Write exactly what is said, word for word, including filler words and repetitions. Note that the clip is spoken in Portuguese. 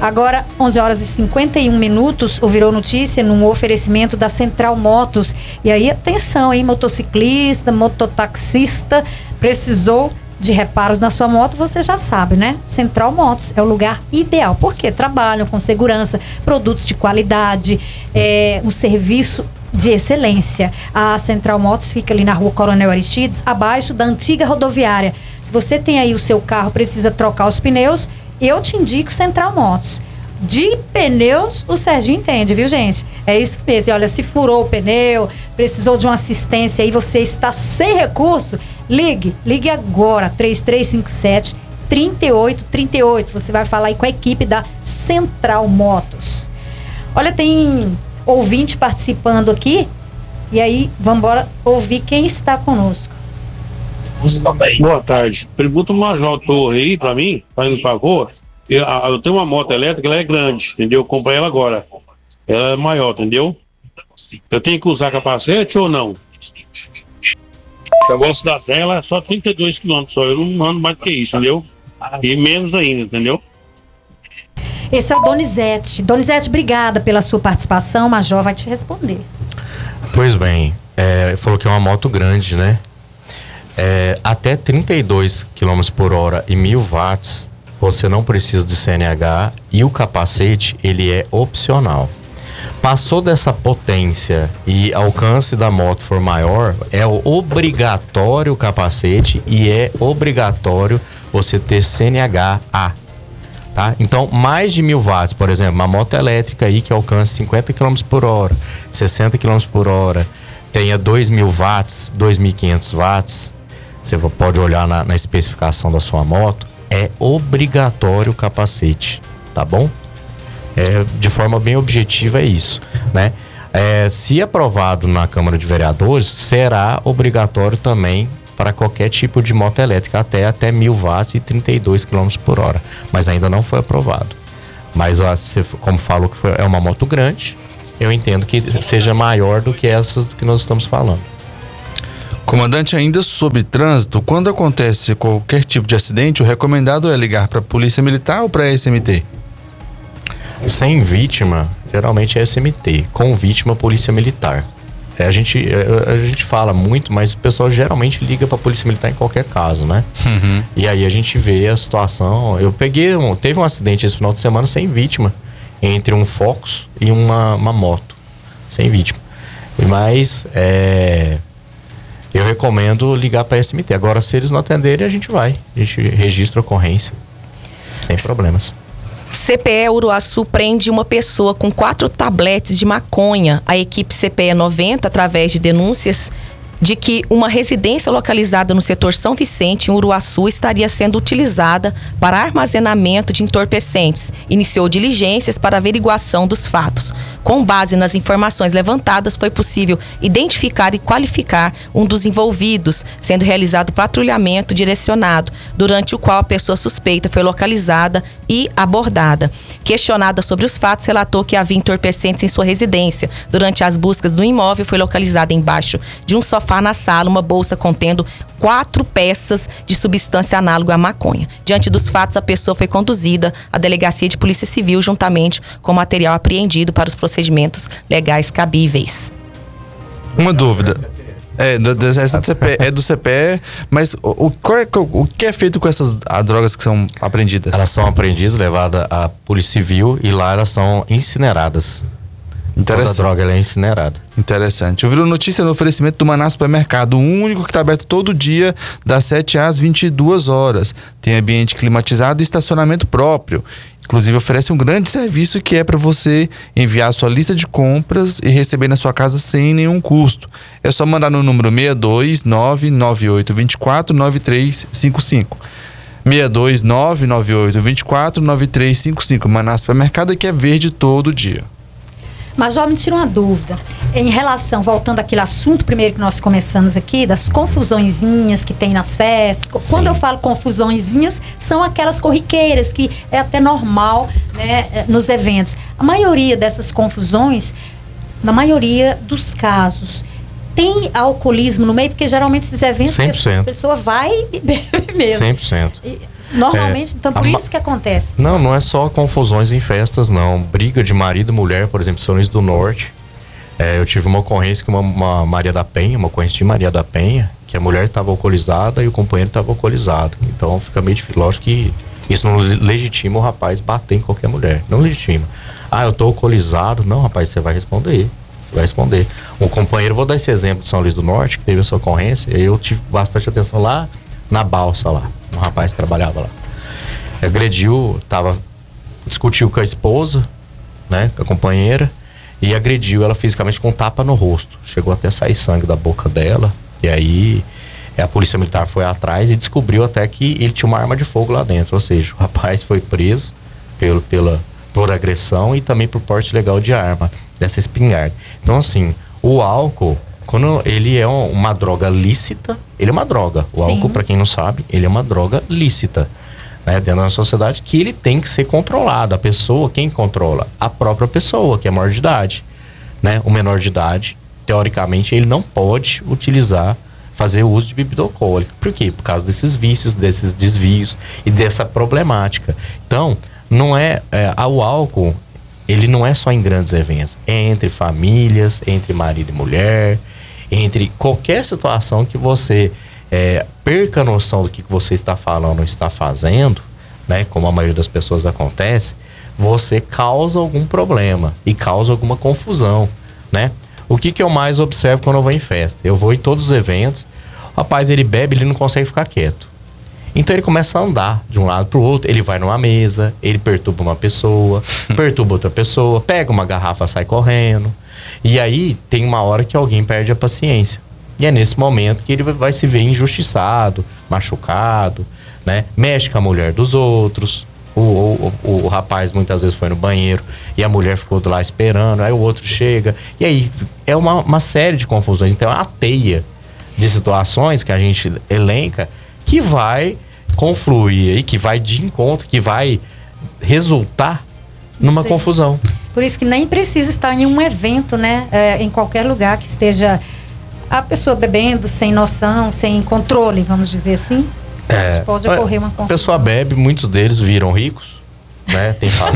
Agora, onze horas e cinquenta e um minutos, o Virou Notícia num oferecimento da Central Motos. E aí, atenção, hein, motociclista, mototaxista, precisou de reparos na sua moto, você já sabe, né? Central Motos é o lugar ideal, porque trabalham com segurança, produtos de qualidade, é, um serviço de excelência. A Central Motos fica ali na rua Coronel Aristides, abaixo da antiga rodoviária. Se você tem aí o seu carro, precisa trocar os pneus, eu te indico Central Motos. De pneus, o Serginho entende, viu, gente? É isso mesmo. E olha, se furou o pneu, precisou de uma assistência e você está sem recurso, ligue, ligue agora, três três cinco sete, três oito três oito. Você vai falar aí com a equipe da Central Motos. Olha, tem ouvinte participando aqui, e aí, vamos embora ouvir quem está conosco. Boa tarde. Pergunta uma Major Torre aí pra mim, tá indo pra rua. Eu, eu tenho uma moto elétrica, ela é grande, entendeu? Eu comprei ela agora. Ela é maior, entendeu? Eu tenho que usar capacete ou não? A velocidade dela é só trinta e dois quilômetros só. Eu não ando mais do que isso, entendeu? E menos ainda, entendeu? Esse é o Donizete. Donizete, obrigada pela sua participação. O Major vai te responder. Pois bem, é, falou que é uma moto grande, né? É, até trinta e dois quilômetros por hora e mil watts, você não precisa de C N H e o capacete, ele é opcional. Passou dessa potência e alcance da moto for maior, é obrigatório o capacete e é obrigatório você ter C N H A, tá? Então, mais de mil watts, por exemplo, uma moto elétrica aí que alcance cinquenta quilômetros por hora, sessenta quilômetros por hora, tenha dois mil watts, dois mil e quinhentos watts, você pode olhar na, na especificação da sua moto, é obrigatório o capacete, tá bom? É, de forma bem objetiva é isso, né? É, se aprovado na Câmara de Vereadores, será obrigatório também para qualquer tipo de moto elétrica, até, até mil watts e trinta e dois quilômetros por hora, mas ainda não foi aprovado. Mas ó, você, como falou que foi, é uma moto grande, eu entendo que seja maior do que essas do que nós estamos falando. Comandante, ainda sobre trânsito, quando acontece qualquer tipo de acidente, o recomendado é ligar para a Polícia Militar ou para a S M T? Sem vítima, geralmente é S M T. Com vítima, Polícia Militar. É, a, gente, a, a gente fala muito, mas o pessoal geralmente liga para a Polícia Militar em qualquer caso, né? Uhum. E aí a gente vê a situação. Eu peguei, um, teve um acidente esse final de semana sem vítima, entre um Focus e uma, uma moto, sem vítima. Mas é, eu recomendo ligar para a S M T. Agora, se eles não atenderem, a gente vai. A gente registra a ocorrência. Sem problemas. C P E Uruaçu prende uma pessoa com quatro tabletes de maconha. A equipe C P E noventa, através de denúncias de que uma residência localizada no setor São Vicente, em Uruaçu, estaria sendo utilizada para armazenamento de entorpecentes. Iniciou diligências para averiguação dos fatos. Com base nas informações levantadas, foi possível identificar e qualificar um dos envolvidos, sendo realizado patrulhamento direcionado, durante o qual a pessoa suspeita foi localizada e abordada. Questionada sobre os fatos, relatou que havia entorpecentes em sua residência. Durante as buscas do imóvel, foi localizada embaixo de um sofá na sala uma bolsa contendo quatro peças de substância análoga à maconha. Diante dos fatos, a pessoa foi conduzida à Delegacia de Polícia Civil juntamente com material apreendido para os procedimentos legais cabíveis. Uma dúvida. É, do, do, essa do C P E, é do C P E, mas o, o, qual é, o que é feito com essas as drogas que são apreendidas? Elas são apreendidas, levadas à Polícia Civil e lá elas são incineradas. Toda a droga ela é incinerada. Interessante. Eu vi notícia no oferecimento do Maná Supermercado, o único que está aberto todo dia, das sete às vinte e duas horas. Tem ambiente climatizado e estacionamento próprio. Inclusive oferece um grande serviço que é para você enviar a sua lista de compras e receber na sua casa sem nenhum custo. É só mandar no número seis dois nove nove oito dois quatro nove três cinco cinco. seis dois nove nove oito dois quatro nove três cinco cinco. Maná Supermercado, que é verde todo dia. Mas já me tira uma dúvida. Em relação, voltando àquele assunto primeiro que nós começamos aqui, das confusõezinhas que tem nas festas. Sim. Quando eu falo confusõezinhas, são aquelas corriqueiras que é até normal, né, nos eventos. A maioria dessas confusões, na maioria dos casos, tem alcoolismo no meio, porque geralmente esses eventos cem por cento. a pessoa vai e bebe mesmo. cem por cento. E, Normalmente, É, então por a ma- isso que acontece. Não, não é só confusões em festas, não. Briga de marido e mulher, por exemplo, São Luís do Norte. É, eu tive uma ocorrência com uma, uma Maria da Penha, uma ocorrência de Maria da Penha, que a mulher estava alcoolizada e o companheiro estava alcoolizado. Então fica meio difícil. Lógico que isso não legitima o rapaz bater em qualquer mulher. Não legitima. Ah, eu tô alcoolizado. Não, rapaz, você vai responder. Você vai responder. Um companheiro, vou dar esse exemplo de São Luís do Norte, que teve essa ocorrência. Eu tive bastante atenção lá na balsa lá. Um rapaz que trabalhava lá. Agrediu, tava, discutiu com a esposa, né, com a companheira, e agrediu ela fisicamente com um tapa no rosto. Chegou até a sair sangue da boca dela. E aí a polícia militar foi atrás e descobriu até que ele tinha uma arma de fogo lá dentro. Ou seja, o rapaz foi preso pelo, pela, por agressão e também por porte ilegal de arma, dessa espingarda. Então assim, o álcool, quando ele é um, uma droga lícita, ele é uma droga. O Sim. álcool, para quem não sabe, ele é uma droga lícita, né, dentro da sociedade, que ele tem que ser controlado. A pessoa, quem controla? A própria pessoa, que é maior de idade, né? O menor de idade, teoricamente, ele não pode utilizar, fazer o uso de bebida alcoólica. Por quê? Por causa desses vícios, desses desvios e dessa problemática. Então, não é, é o álcool, ele não é só em grandes eventos, é entre famílias, entre marido e mulher, entre qualquer situação que você é, perca a noção do que você está falando ou está fazendo, né, como a maioria das pessoas acontece, você causa algum problema e causa alguma confusão, né? O que que eu mais observo quando eu vou em festa? Eu vou em todos os eventos, o rapaz, ele bebe, ele não consegue ficar quieto. Então ele começa a andar de um lado pro outro, ele vai numa mesa, ele perturba uma pessoa, perturba outra pessoa, pega uma garrafa, sai correndo. E aí tem uma hora que alguém perde a paciência. E é nesse momento que ele vai se ver injustiçado, machucado, né? Mexe com a mulher dos outros. O, o, o, o rapaz muitas vezes foi no banheiro e a mulher ficou lá esperando, aí o outro chega. E aí é uma, uma série de confusões. Então é uma teia de situações que a gente elenca que vai confluir e que vai de encontro, que vai resultar numa Sim. confusão. Por isso que nem precisa estar em um evento, né? É, em qualquer lugar que esteja a pessoa bebendo sem noção, sem controle, vamos dizer assim. É, pode ocorrer uma a confusão. pessoa bebe, muitos deles viram ricos, né? Tem